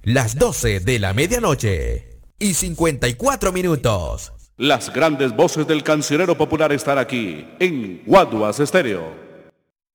las 12 de la medianoche y 54 minutos. Las grandes voces del cancionero popular están aquí en Guaduas Estéreo.